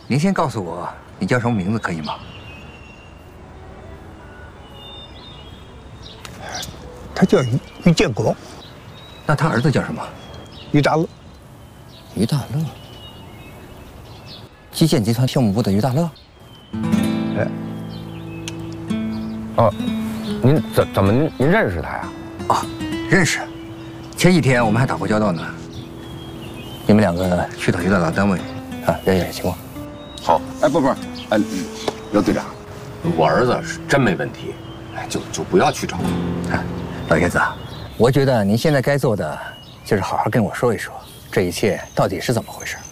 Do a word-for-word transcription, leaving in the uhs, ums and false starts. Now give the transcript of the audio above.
您先告诉我你叫什么名字可以吗？ 他叫于于建国。 那他儿子叫什么？ 于大乐。 于大乐。基建集团项目部的于大乐。 哎。 哦，您怎怎么您您认识他呀？ 啊，认识。前几天我们还打过交道呢。你们两个去趟于大佬单位，啊，了解情况。 好。哎，不不，哎，刘队长，我儿子是真没问题，哎，就就不要去找他。 啊，老爷子，我觉得您现在该做的就是好好跟我说一说，这一切到底是怎么回事。